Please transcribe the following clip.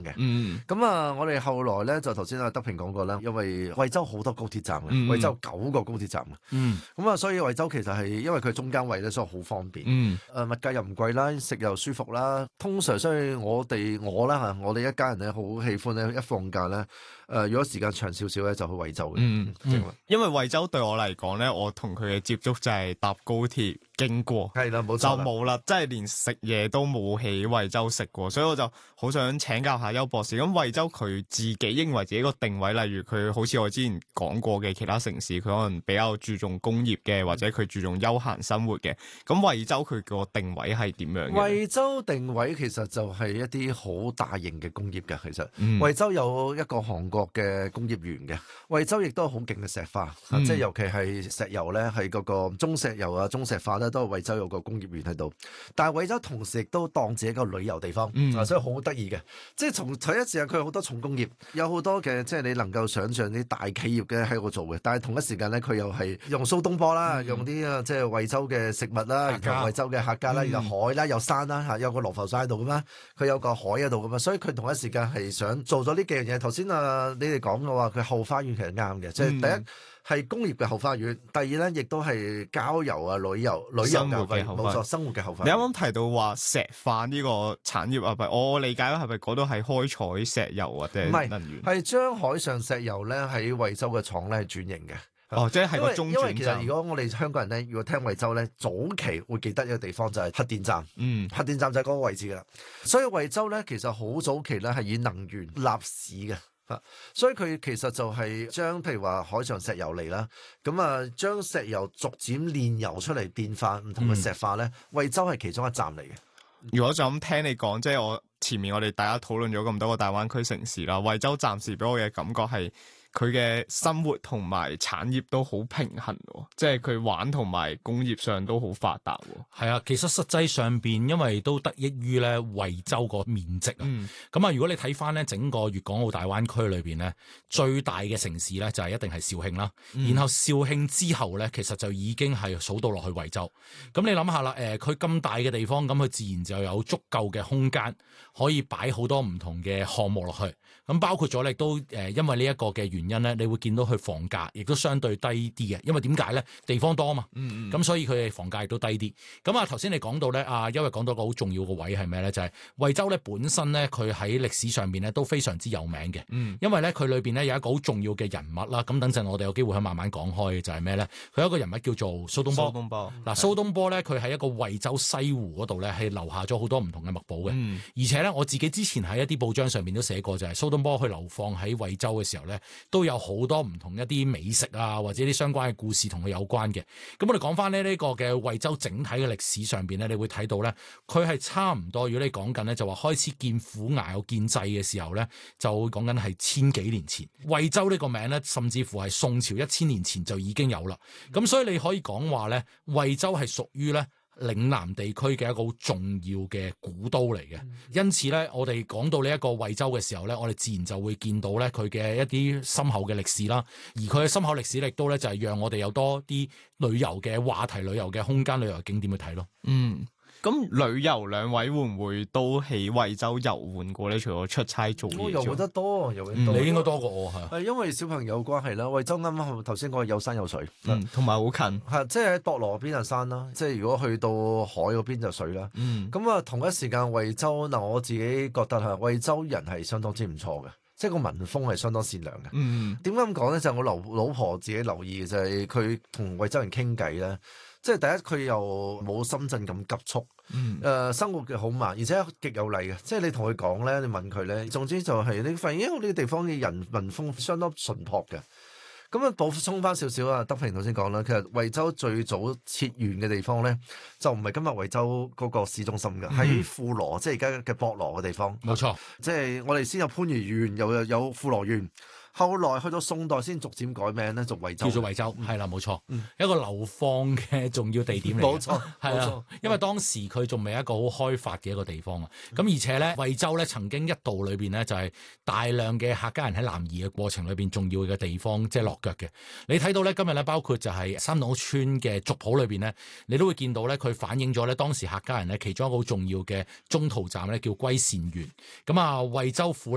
嘅。 咁我哋後來咧就頭先阿德平講過啦，因為惠州好多高鐵站嘅，惠州9個高鐵站嘅。所以惠州其實係因為佢中間位咧，所以好方便。物價又唔貴啦，食又舒服啦。通常所以我哋一家人咧好喜歡咧，一放假咧，如果時間長少少咧，就去惠州嘅。 因為惠州對我嚟講咧，我同佢嘅接觸就係搭高鐵經過， 係啦，冇錯， 就冇啦，即係連食嘢都冇喺惠州食過，所以我就好想請教下邱博士。咁惠州佢自己認為自己個定位，例如佢好似我之前講過嘅其他城市，佢可能比較注重工業嘅，或者佢注重休閒生活嘅。咁惠州佢個定位係點樣嘅？ 惠州定位其實就係一啲好大型嘅工業嘅，其實惠州有一個韓國嘅工業園嘅，惠州亦都係好勁嘅石化，即係尤其係石油咧，係嗰個中石油啊、中石化咧，都係惠州有個工業園喺度。但係惠州同時亦都當自己一個旅遊地方，所以好得意嘅。即係從同一時間佢有好多重工業，有好多嘅即係你能夠想像啲大企業嘅喺度做嘅。但係同一時間咧，佢又係用蘇東坡啦，用啲即係惠州嘅食物啦，然後惠州嘅客家啦，有海啦，有山啦，有個羅浮山喺度噶嘛，佢有個海喺度噶嘛，所以佢同一時間係想做咗呢幾樣嘢。頭先你哋講嘅話，佢後花園其實啱嘅，即係第一係工業嘅後花園，第二咧亦都係郊遊啊、旅遊生活嘅後花園， 冇錯，生活嘅後花園。 你啱啱提到話石化呢個產業啊，係咪我理解係咪嗰度係開採石油或者能源？ 係將海上石油咧喺惠州嘅廠咧轉型嘅。 即係個中轉站。 因為其實如果我哋香港人咧，如果聽惠州咧，早期會記得一個地方就係核電站。核電站就係嗰個位置噶啦。所以惠州咧其實好早期咧係以能源立市嘅。所以佢其實就係將譬如話海上石油嚟啦，咁將石油逐漸煉油出嚟變化唔同嘅石化咧，惠州係其中一站嚟嘅。 如果就咁聽你講，即係我前面我哋大家討論咗咁多個大灣區城市啦，惠州暫時俾我嘅感覺係佢嘅生活同埋產業都好平衡，即係佢玩同埋工業上都好發達。 係啊，其實實際上邊因為都得益於咧惠州個面積啊。咁如果你睇翻咧整個粵港澳大灣區裏邊咧，最大嘅城市咧就係一定係肇慶啦。然後肇慶之後咧，其實就已經係數到落去惠州。咁你諗下啦，佢咁大嘅地方，咁佢自然就有足夠嘅空間可以擺好多唔同嘅項目落去。咁包括咗咧都因為呢一個嘅原因咧，你會見到佢房價亦都相對低啲嘅，因為點解咧？地方多啊嘛。咁所以佢嘅房價亦都低啲。咁頭先你講到咧，因為講到個好重要嘅位係咩咧？就係惠州咧本身咧，佢喺歷史上邊咧都非常之有名嘅。因為咧佢裏邊咧有一個好重要嘅人物啦。咁等陣我哋有機會去慢慢講開嘅就係咩咧？佢有一個人物叫做蘇東坡。蘇東坡咧，佢喺一個惠州西湖嗰度咧係留下咗好多唔同嘅墨寶嘅。而且咧我自己之前喺一啲報章上面都寫過，就係蘇東坡去流放喺惠州嘅時候咧，都有好多唔同一啲美食啊，或者啲相關嘅故事同佢有關嘅。咁我哋講翻呢個嘅惠州整體嘅歷史上邊咧，你會睇到咧，佢係差唔多。如果你講緊咧，就話開始見府衙有建制嘅時候咧，就講緊係千幾年前。惠州呢個名咧，甚至乎係宋朝1000年前就已經有啦。咁所以你可以講話咧，惠州係屬於咧嶺南地區嘅一個好重要嘅古都嚟嘅。因此咧，我哋講到呢一個惠州嘅時候咧，我哋自然就會見到咧佢嘅一啲深厚嘅歷史啦。而佢嘅深厚歷史亦都咧就係讓我哋有多啲旅遊嘅話題、旅遊嘅空間、旅遊景點去睇咯。 咁旅遊兩位會唔會都喺惠州遊玩過咧？除咗出差做嘢， 我遊得多， 你應該多過我係因為小朋友關係啦。惠州啱啱頭先講有山有水， 同埋好近， 即係喺涿羅嗰邊就山啦，即係如果去到海嗰邊就水啦。咁同一時間惠州嗱，我自己覺得惠州人係相當之唔錯嘅，即係個民風係相當善良嘅。點解咁講咧？就係我老婆自己留意嘅，就係佢同惠州人傾偈咧。即係第一，佢又冇深圳咁急促，生活嘅好慢，而且極有禮嘅。即係你同佢講咧，你問佢咧，總之就係你發現，因為呢個地方嘅人民風相當淳樸嘅。咁補充翻少少啊，德平頭先講啦，其實惠州最早設縣嘅地方咧，就唔係今日惠州嗰個市中心嘅，喺富羅，即係而家嘅博羅嘅地方。 冇錯， 即係我哋先有番禺縣，又有富羅縣。後來去到宋代先逐漸改名咧，做惠州， 叫做惠州，係啦，冇錯，一個流放嘅重要地點嚟嘅， 冇錯， 係啊，因為當時佢仲未一個好開發嘅一個地方啊。咁而且咧，惠州咧曾經一度裏邊咧就係大量嘅客家人喺南移嘅過程裏邊重要嘅地方，即係落腳嘅。你睇到咧今日咧，包括就係三島村嘅族譜裏邊咧，你都會見到咧，佢反映咗咧當時客家人咧其中一個好重要嘅中途站咧叫歸善縣。咁惠州府